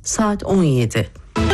saat 17.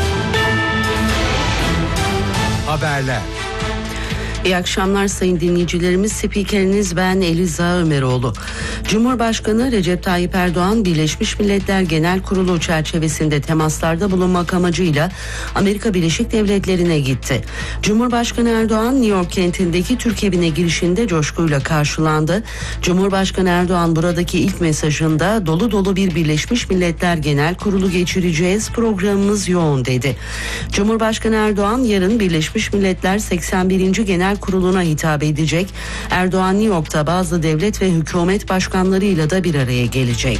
Haberler. İyi akşamlar sayın dinleyicilerimiz. Spikeriniz ben Eliza Ömeroğlu. Cumhurbaşkanı Recep Tayyip Erdoğan, Birleşmiş Milletler Genel Kurulu çerçevesinde temaslarda bulunmak amacıyla Amerika Birleşik Devletleri'ne gitti. Cumhurbaşkanı Erdoğan, New York kentindeki Türk evine girişinde coşkuyla karşılandı. Cumhurbaşkanı Erdoğan buradaki ilk mesajında dolu dolu bir Birleşmiş Milletler Genel Kurulu geçireceğiz, programımız yoğun dedi. Cumhurbaşkanı Erdoğan yarın Birleşmiş Milletler 81. Genel Kurulu'na hitap edecek. Erdoğan New York'ta bazı devlet ve hükümet başkanlarıyla da bir araya gelecek.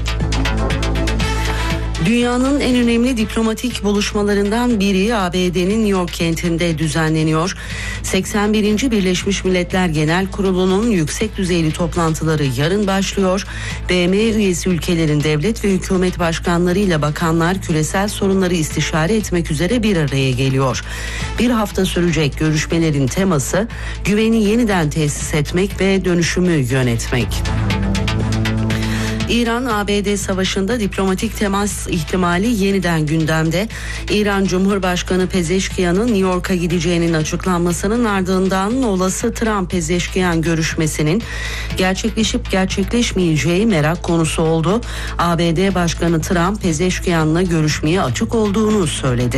Dünyanın en önemli diplomatik buluşmalarından biri ABD'nin New York kentinde düzenleniyor. 81. Birleşmiş Milletler Genel Kurulu'nun yüksek düzeyli toplantıları yarın başlıyor. BM üyesi ülkelerin devlet ve hükümet başkanlarıyla bakanlar küresel sorunları istişare etmek üzere bir araya geliyor. Bir hafta sürecek görüşmelerin teması güveni yeniden tesis etmek ve dönüşümü yönetmek. İran-ABD savaşında diplomatik temas ihtimali yeniden gündemde. İran Cumhurbaşkanı Pezeşkiyan'ın New York'a gideceğinin açıklanmasının ardından olası Trump-Pezeşkiyan görüşmesinin gerçekleşip gerçekleşmeyeceği merak konusu oldu. ABD Başkanı Trump, Pezeşkiyan'la görüşmeye açık olduğunu söyledi.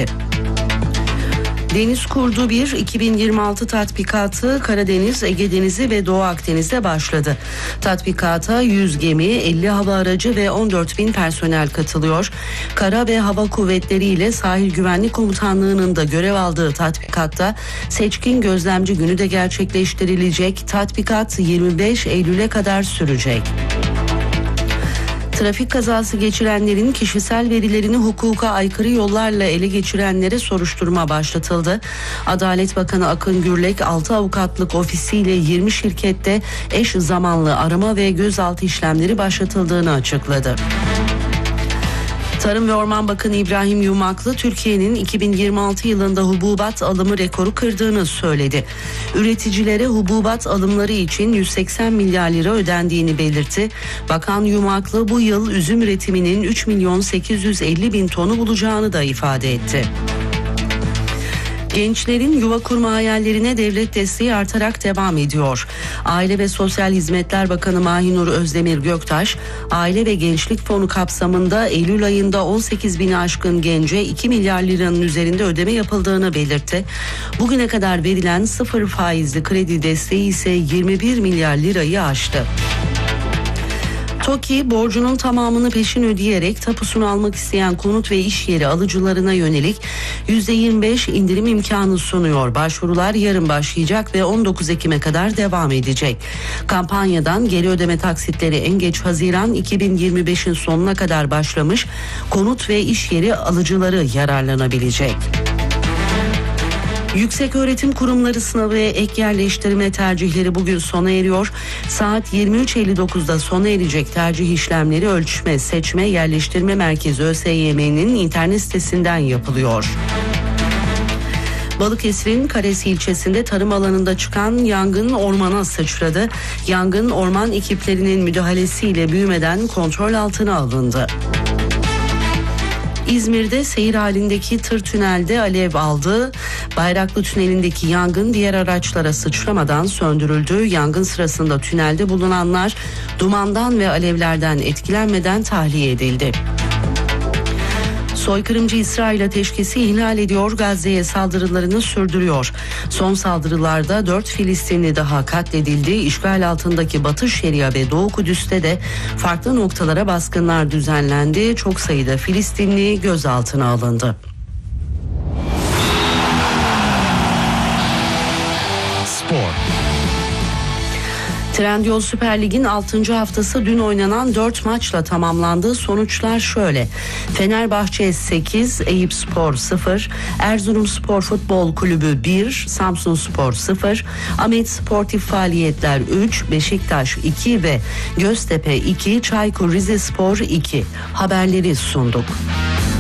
Deniz Kurdu 1 2026 tatbikatı Karadeniz, Ege Denizi ve Doğu Akdeniz'de başladı. Tatbikata 100 gemi, 50 hava aracı ve 14.000 personel katılıyor. Kara ve Hava Kuvvetleri ile Sahil Güvenlik Komutanlığı'nın da görev aldığı tatbikatta seçkin gözlemci günü de gerçekleştirilecek. Tatbikat 25 Eylül'e kadar sürecek. Trafik kazası geçirenlerin kişisel verilerini hukuka aykırı yollarla ele geçirenlere soruşturma başlatıldı. Adalet Bakanı Akın Gürlek 6 avukatlık ofisiyle 20 şirkette eş zamanlı arama ve gözaltı işlemleri başlatıldığını açıkladı. Tarım ve Orman Bakanı İbrahim Yumaklı, Türkiye'nin 2026 yılında hububat alımı rekoru kırdığını söyledi. Üreticilere hububat alımları için 180 milyar lira ödendiğini belirtti. Bakan Yumaklı bu yıl üzüm üretiminin 3.850.000 tonu bulacağını da ifade etti. Gençlerin yuva kurma hayallerine devlet desteği artarak devam ediyor. Aile ve Sosyal Hizmetler Bakanı Mahinur Özdemir Göktaş, Aile ve Gençlik Fonu kapsamında Eylül ayında 18.000'i aşkın gence 2 milyar liranın üzerinde ödeme yapıldığını belirtti. Bugüne kadar verilen sıfır faizli kredi desteği ise 21 milyar lirayı aştı. TOKİ borcunun tamamını peşin ödeyerek tapusunu almak isteyen konut ve iş yeri alıcılarına yönelik %25 indirim imkanı sunuyor. Başvurular yarın başlayacak ve 19 Ekim'e kadar devam edecek. Kampanyadan geri ödeme taksitleri en geç Haziran 2025'in sonuna kadar başlamış. Konut ve iş yeri alıcıları yararlanabilecek. Yükseköğretim kurumları sınavı ve ek yerleştirme tercihleri bugün sona eriyor. Saat 23.59'da sona erecek tercih işlemleri Ölçme, Seçme, Yerleştirme Merkezi ÖSYM'nin internet sitesinden yapılıyor. Balıkesir'in Karesi ilçesinde tarım alanında çıkan yangın ormana sıçradı. Yangın orman ekiplerinin müdahalesiyle büyümeden kontrol altına alındı. İzmir'de seyir halindeki tır tünelde alev aldı. Bayraklı Tüneli'ndeki yangın diğer araçlara sıçramadan söndürüldü. Yangın sırasında tünelde bulunanlar dumandan ve alevlerden etkilenmeden tahliye edildi. Soykırımcı İsrail ateşkesi ihlal ediyor, Gazze'ye saldırılarını sürdürüyor. Son saldırılarda 4 Filistinli daha katledildi. İşgal altındaki Batı Şeria ve Doğu Kudüs'te de farklı noktalara baskınlar düzenlendi. Çok sayıda Filistinli gözaltına alındı. Spor. Trendyol Süper Lig'in 6. haftası dün oynanan 4 maçla tamamlandı. Sonuçlar şöyle: Fenerbahçe 8, Eyüpspor 0, Erzurumspor Futbol Kulübü 1, Samsunspor 0, Ahmet Sportif Faaliyetler 3, Beşiktaş 2 ve Göztepe 2, Çaykur Rizespor 2. Haberleri sunduk.